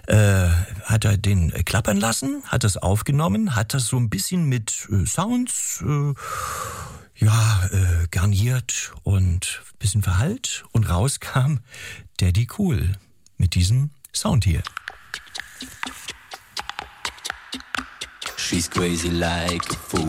hat er den klappern lassen, hat das aufgenommen, hat das so ein bisschen mit Sounds garniert und ein bisschen verhallt und rauskam Daddy Cool mit diesem Sound hier. She's crazy like a fool.